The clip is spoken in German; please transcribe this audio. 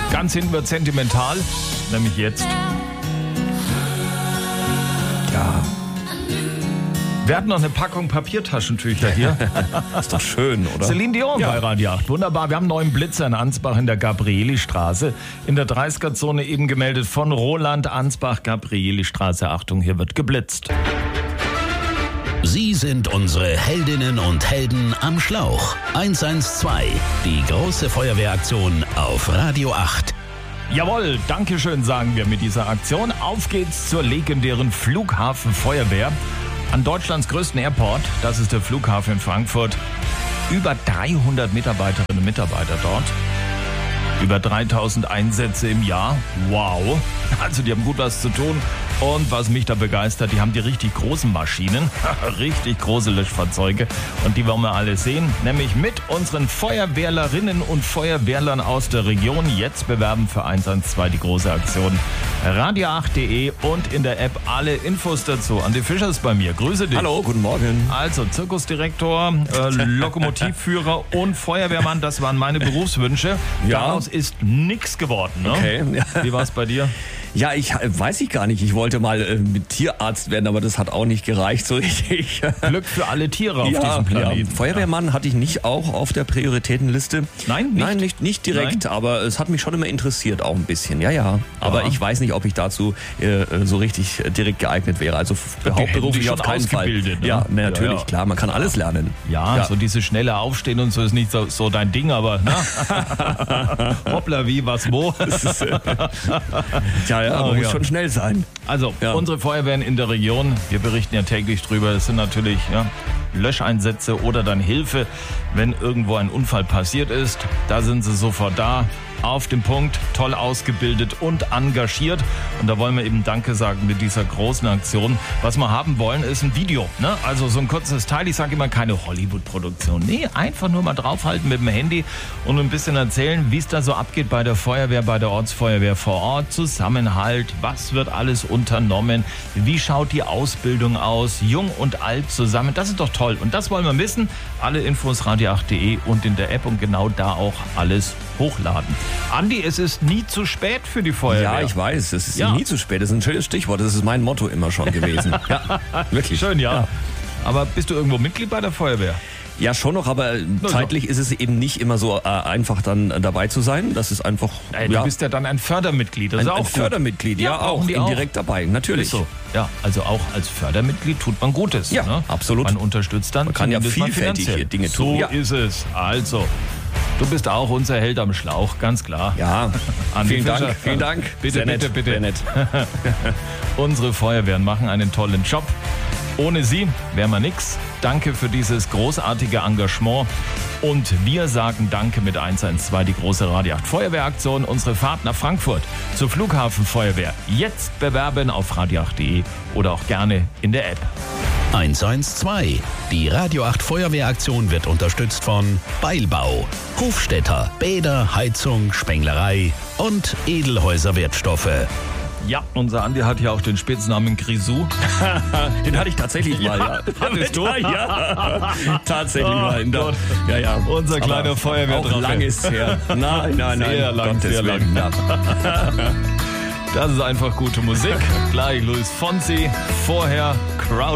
Ganz hinten wird sentimental, nämlich jetzt. Ja. Wir hatten noch eine Packung Papiertaschentücher hier. Ist doch schön, oder? Celine Dion bei Radio 8. Wunderbar. Wir haben einen neuen Blitzer in Ansbach in der Gabrieli-Straße. In der 30er-Zone eben gemeldet von Roland Ansbach, Gabrieli-Straße. Achtung, hier wird geblitzt. Sie sind unsere Heldinnen und Helden am Schlauch. 112, die große Feuerwehraktion auf Radio 8. Jawohl, Dankeschön, sagen wir mit dieser Aktion. Auf geht's zur legendären Flughafenfeuerwehr. An Deutschlands größten Airport, das ist der Flughafen in Frankfurt. Über 300 Mitarbeiterinnen und Mitarbeiter dort. Über 3000 Einsätze im Jahr. Wow. Also die haben gut was zu tun. Und was mich da begeistert, die haben die richtig großen Maschinen. Richtig große Löschfahrzeuge. Und die wollen wir alle sehen. Nämlich mit unseren Feuerwehrlerinnen und Feuerwehrlern aus der Region. Jetzt bewerben für 112 die große Aktion. Radio8.de und in der App alle Infos dazu. Andi Fischer ist bei mir. Grüße dich. Hallo, guten Morgen. Also Zirkusdirektor, Lokomotivführer und Feuerwehrmann, das waren meine Berufswünsche. Ja. Daraus ist nichts geworden. Ne? Okay. Ja. Wie war es bei dir? Ja, weiß ich gar nicht. Ich wollte mal mit Tierarzt werden, aber das hat auch nicht gereicht so richtig. Glück für alle Tiere auf diesem Planeten. Ja. Feuerwehrmann hatte ich nicht auch auf der Prioritätenliste. Nein, nicht? Nein, nicht direkt, Nein? aber es hat mich schon immer interessiert, auch ein bisschen. Ja. Aber ich weiß nicht, ob ich dazu so richtig direkt geeignet wäre. Also hauptberuflich auf keinen Fall. Ne? Ja, natürlich, klar. Man kann alles lernen. Ja, so dieses schnelle Aufstehen und so ist nicht so dein Ding, aber na? Hoppla, wie, was, wo? Man muss schon schnell sein. Also, unsere Feuerwehren in der Region, wir berichten ja täglich drüber, das sind natürlich Löscheinsätze oder dann Hilfe, wenn irgendwo ein Unfall passiert ist. Da sind sie sofort da, auf dem Punkt, toll ausgebildet und engagiert. Und da wollen wir eben Danke sagen mit dieser großen Aktion. Was wir haben wollen, ist ein Video. Ne? Also so ein kurzes Teil, ich sage immer keine Hollywood-Produktion. Nee, einfach nur mal draufhalten mit dem Handy und ein bisschen erzählen, wie es da so abgeht bei der Feuerwehr, bei der Ortsfeuerwehr vor Ort. Zusammenhalt, was wird alles unternommen, wie schaut die Ausbildung aus, jung und alt zusammen. Das ist doch toll und das wollen wir wissen. Alle Infos radio8.de und in der App und genau da auch alles hochladen. Andi, es ist nie zu spät für die Feuerwehr. Ja, ich weiß, es ist nie zu spät. Das ist ein schönes Stichwort. Das ist mein Motto immer schon gewesen. Ja, wirklich. Schön, ja. Aber bist du irgendwo Mitglied bei der Feuerwehr? Ja, schon noch, aber zeitlich ist es eben nicht immer so einfach dann dabei zu sein. Das ist einfach... Du bist ja dann ein Fördermitglied. Das ist auch ein Fördermitglied, ja, auch indirekt dabei, natürlich. So. Ja, also auch als Fördermitglied tut man Gutes. Ja, ne? Absolut. Man unterstützt dann. Man kann ja vielfältige Dinge tun. So ist es. Also... Du bist auch unser Held am Schlauch, ganz klar. Ja, vielen Dank. Bitte, bitte. Sehr nett. Unsere Feuerwehren machen einen tollen Job. Ohne sie wären wir nix. Danke für dieses großartige Engagement. Und wir sagen Danke mit 112, die große Radio 8 Feuerwehraktion. Unsere Fahrt nach Frankfurt zur Flughafenfeuerwehr. Jetzt bewerben auf radio8.de oder auch gerne in der App. 112. Die Radio 8 Feuerwehraktion wird unterstützt von Beilbau, Hofstädter, Bäder, Heizung, Spenglerei und Edelhäuser Wertstoffe. Ja, unser Andi hat ja auch den Spitznamen Grisou. Den hatte ich tatsächlich mal, ja. Hattest du? Ja, tatsächlich mal. Ja. Unser kleiner Feuerwehrdrache. Auch lang ist her. Nein. Sehr lang. Ja. Das ist einfach gute Musik. Gleich Luis Fonsi, vorher Crowd.